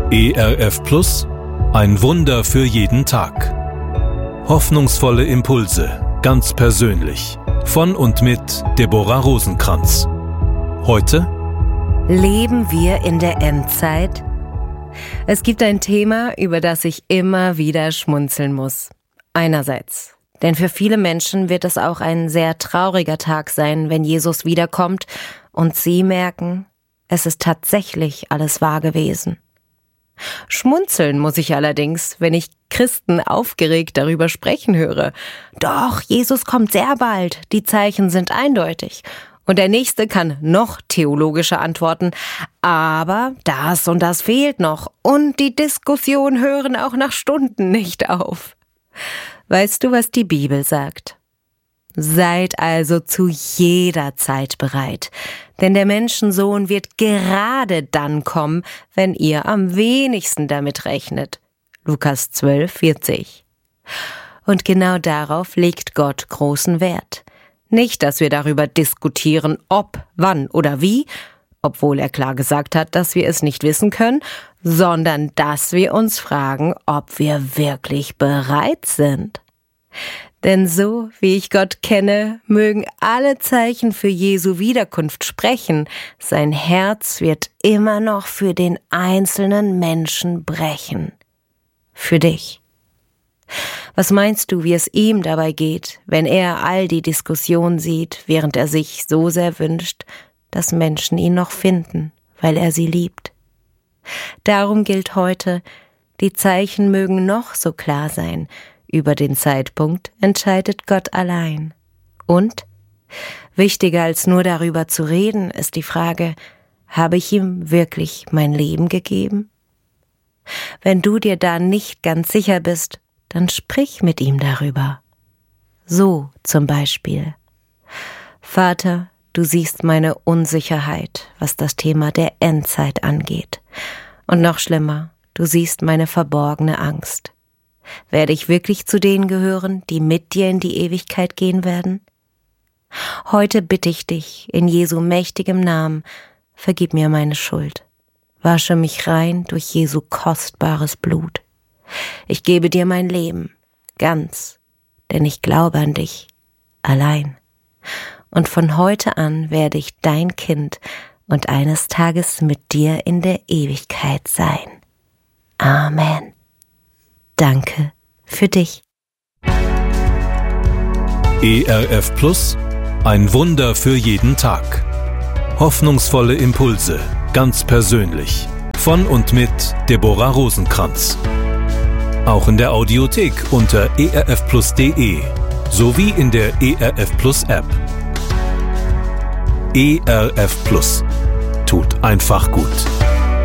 ERF Plus, ein Wunder für jeden Tag. Hoffnungsvolle Impulse, ganz persönlich. Von und mit Deborah Rosenkranz. Heute: Leben wir in der Endzeit? Es gibt ein Thema, über das ich immer wieder schmunzeln muss. Einerseits, denn für viele Menschen wird es auch ein sehr trauriger Tag sein, wenn Jesus wiederkommt und sie merken, es ist tatsächlich alles wahr gewesen. Schmunzeln muss ich allerdings, wenn ich Christen aufgeregt darüber sprechen höre. Doch, Jesus kommt sehr bald, die Zeichen sind eindeutig. Und der Nächste kann noch theologischer antworten, aber das und das fehlt noch und die Diskussionen hören auch nach Stunden nicht auf. Weißt du, was die Bibel sagt? Seid also zu jeder Zeit bereit, denn der Menschensohn wird gerade dann kommen, wenn ihr am wenigsten damit rechnet. Lukas 12,40. Und genau darauf legt Gott großen Wert. Nicht, dass wir darüber diskutieren, ob, wann oder wie, obwohl er klar gesagt hat, dass wir es nicht wissen können, sondern dass wir uns fragen, ob wir wirklich bereit sind. Denn so, wie ich Gott kenne, mögen alle Zeichen für Jesu Wiederkunft sprechen. Sein Herz wird immer noch für den einzelnen Menschen brechen. Für dich. Was meinst du, wie es ihm dabei geht, wenn er all die Diskussionen sieht, während er sich so sehr wünscht, dass Menschen ihn noch finden, weil er sie liebt? Darum gilt heute, die Zeichen mögen noch so klar sein, über den Zeitpunkt entscheidet Gott allein. Und, wichtiger als nur darüber zu reden, ist die Frage, habe ich ihm wirklich mein Leben gegeben? Wenn du dir da nicht ganz sicher bist, dann sprich mit ihm darüber. So zum Beispiel: Vater, du siehst meine Unsicherheit, was das Thema der Endzeit angeht. Und noch schlimmer, du siehst meine verborgene Angst. Werde ich wirklich zu denen gehören, die mit dir in die Ewigkeit gehen werden? Heute bitte ich dich in Jesu mächtigem Namen, vergib mir meine Schuld. Wasche mich rein durch Jesu kostbares Blut. Ich gebe dir mein Leben, ganz, denn ich glaube an dich, allein. Und von heute an werde ich dein Kind und eines Tages mit dir in der Ewigkeit sein. Amen. Danke für dich. ERF Plus, ein Wunder für jeden Tag. Hoffnungsvolle Impulse, ganz persönlich. Von und mit Deborah Rosenkranz. Auch in der Audiothek unter erfplus.de sowie in der ERF Plus App. ERF Plus. Tut einfach gut.